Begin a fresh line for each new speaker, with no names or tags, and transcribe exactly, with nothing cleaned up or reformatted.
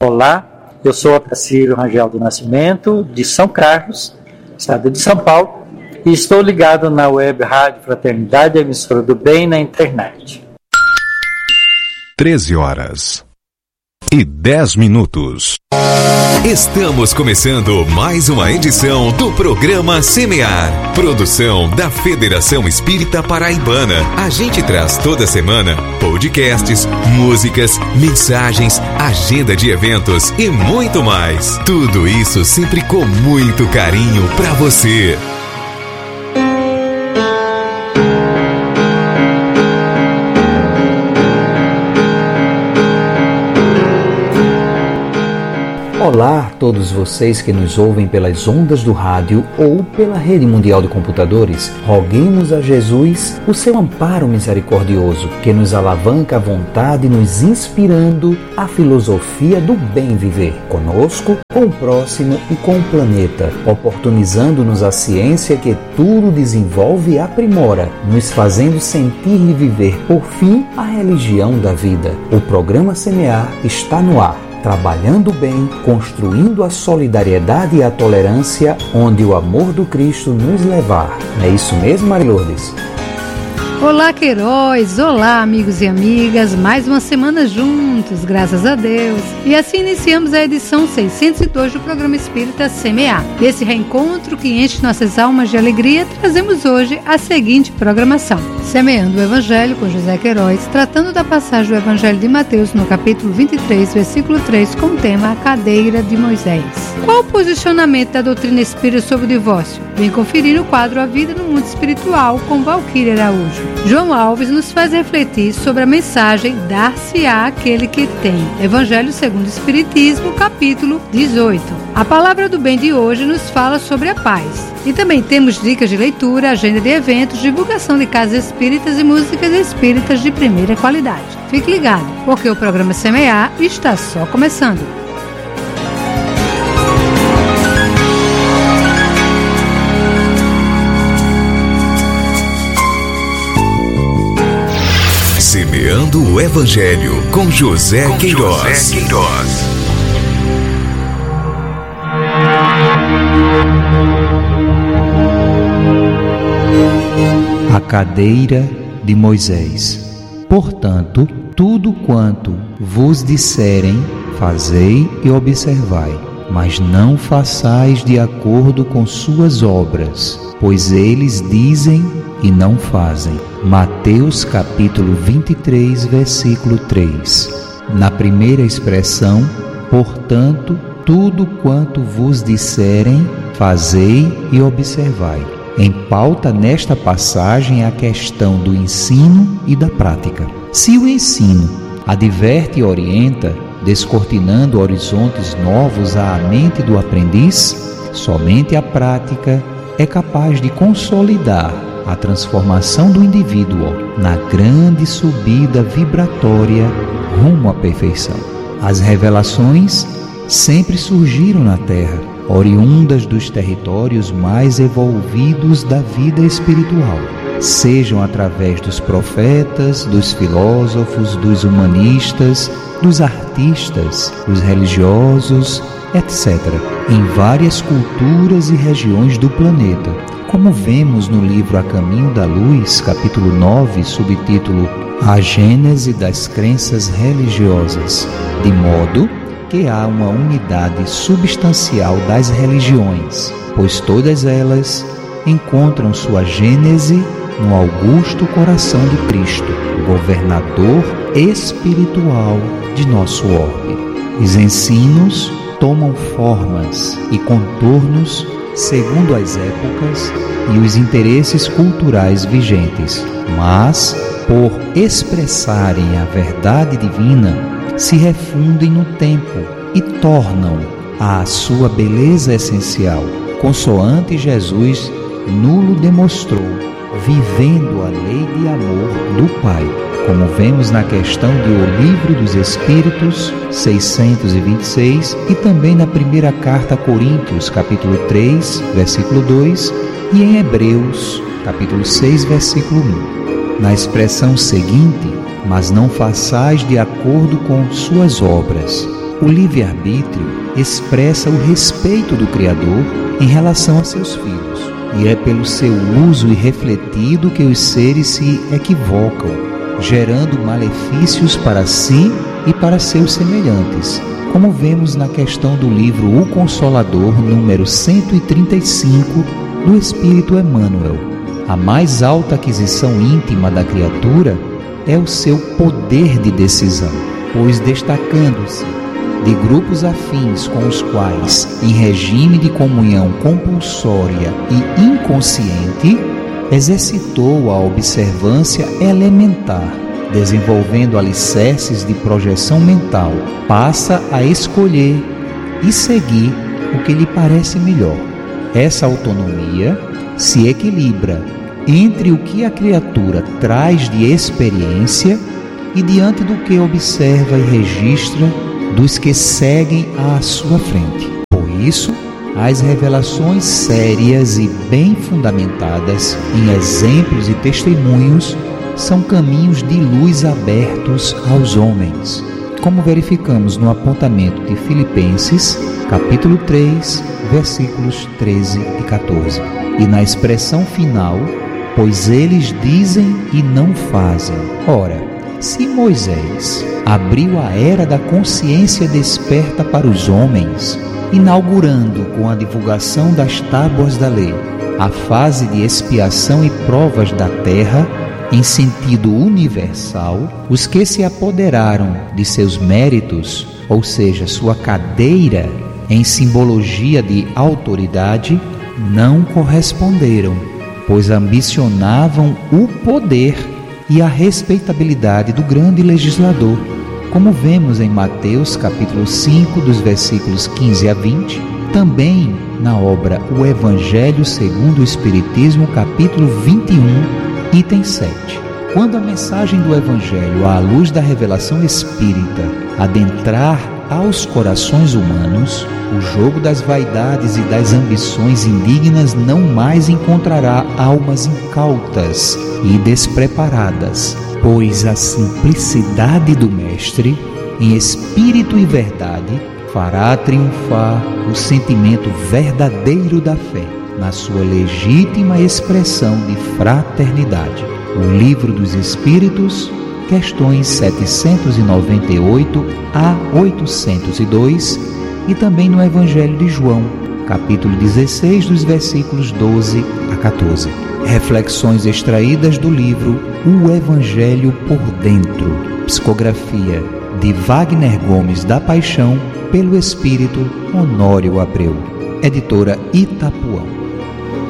Olá, eu sou o Otacílio Rangel do Nascimento, de São Carlos, estado de São Paulo, e estou ligado na web Rádio Fraternidade, emissora do bem na internet.
treze horas e dez minutos.
Estamos começando mais uma edição do programa Semear, produção da Federação Espírita Paraibana. A gente traz toda semana podcasts, músicas, mensagens, agenda de eventos e muito mais. Tudo isso sempre com muito carinho para você.
Olá a todos vocês que nos ouvem pelas ondas do rádio ou pela rede mundial de computadores. Roguemos a Jesus o seu amparo misericordioso, que nos alavanca à vontade, nos inspirando a filosofia do bem viver, conosco, com o próximo e com o planeta, oportunizando-nos a ciência que tudo desenvolve e aprimora, nos fazendo sentir e viver, por fim, a religião da vida. O programa Semear está no ar, trabalhando bem, construindo a solidariedade e a tolerância, onde o amor do Cristo nos levar. Não é isso mesmo, Maria Lourdes?
Olá, Queiroz! Olá, amigos e amigas! Mais uma semana juntos, graças a Deus! E assim iniciamos a edição seiscentos e dois do programa Espírita Semear. Desse reencontro que enche nossas almas de alegria, trazemos hoje a seguinte programação. Semeando o Evangelho com José Queiroz, tratando da passagem do Evangelho de Mateus no capítulo vinte e três, versículo três, com o tema A Cadeira de Moisés. Qual o posicionamento da doutrina espírita sobre o divórcio? Vem conferir o quadro A Vida no Mundo Espiritual com Valquíria Araújo. João Alves nos faz refletir sobre a mensagem Dar-se-á aquele que tem. Evangelho segundo o Espiritismo, capítulo dezoito. A palavra do bem de hoje nos fala sobre a paz. E também temos dicas de leitura, agenda de eventos, divulgação de casas espíritas e músicas espíritas de primeira qualidade. Fique ligado, porque o programa Semear está só começando.
Semeando o Evangelho com José com Queiroz. José Queiroz.
A cadeira de Moisés. Portanto, tudo quanto vos disserem, fazei e observai, mas não façais de acordo com suas obras, pois eles dizem e não fazem. Mateus capítulo vinte e três, versículo três. Na primeira expressão, portanto, tudo quanto vos disserem, fazei e observai. Em pauta nesta passagem é a questão do ensino e da prática. Se o ensino adverte e orienta, descortinando horizontes novos à mente do aprendiz, somente a prática é capaz de consolidar a transformação do indivíduo na grande subida vibratória rumo à perfeição. As revelações sempre surgiram na Terra, oriundas dos territórios mais evolvidos da vida espiritual, sejam através dos profetas, dos filósofos, dos humanistas, dos artistas, dos religiosos, etcétera, em várias culturas e regiões do planeta, como vemos no livro A Caminho da Luz, capítulo nove, subtítulo A Gênese das Crenças Religiosas, de modo que há uma unidade substancial das religiões, pois todas elas encontram sua gênese no augusto coração de Cristo, governador espiritual de nosso orbe. Os ensinos tomam formas e contornos segundo as épocas e os interesses culturais vigentes, mas, por expressarem a verdade divina, se refundem no tempo e tornam a sua beleza essencial, consoante Jesus nulo demonstrou, vivendo a lei de amor do Pai, como vemos na questão de O Livro dos Espíritos, seiscentos e vinte e seis, e também na primeira carta a Coríntios, capítulo três, versículo dois, e em Hebreus, capítulo seis, versículo um. Na expressão seguinte, mas não façais de acordo com suas obras, O livre-arbítrio expressa o respeito do Criador em relação a seus filhos, e é pelo seu uso irrefletido que os seres se equivocam, gerando malefícios para si e para seus semelhantes, como vemos na questão do livro O Consolador, número cento e trinta e cinco, do Espírito Emmanuel. A mais alta aquisição íntima da criatura é o seu poder de decisão, pois destacando-se de grupos afins com os quais, em regime de comunhão compulsória e inconsciente, exercitou a observância elementar, desenvolvendo alicerces de projeção mental, passa a escolher e seguir o que lhe parece melhor. Essa autonomia se equilibra entre o que a criatura traz de experiência e diante do que observa e registra dos que seguem à sua frente. Por isso, as revelações sérias e bem fundamentadas em exemplos e testemunhos são caminhos de luz abertos aos homens, como verificamos no apontamento de Filipenses, capítulo três, versículos treze e quatorze. E na expressão final, pois eles dizem e não fazem. Ora, se Moisés abriu a era da consciência desperta para os homens, inaugurando com a divulgação das tábuas da lei a fase de expiação e provas da terra, em sentido universal, os que se apoderaram de seus méritos, ou seja, sua cadeira em simbologia de autoridade, não corresponderam, pois ambicionavam o poder e a respeitabilidade do grande legislador, como vemos em Mateus capítulo cinco, dos versículos quinze a vinte, também na obra O Evangelho segundo o Espiritismo, capítulo vinte e um, item sete. Quando a mensagem do Evangelho, à luz da revelação espírita, adentrar aos corações humanos, o jogo das vaidades e das ambições indignas não mais encontrará almas incautas e despreparadas, pois a simplicidade do Mestre, em espírito e verdade, fará triunfar o sentimento verdadeiro da fé, na sua legítima expressão de fraternidade. O Livro dos Espíritos, questões setecentos e noventa e oito a oitocentos e dois, e também no Evangelho de João, capítulo dezesseis, dos versículos doze a quatorze. Reflexões extraídas do livro O Evangelho por Dentro, psicografia de Wagner Gomes da Paixão, pelo Espírito Honório Abreu, editora Itapuã.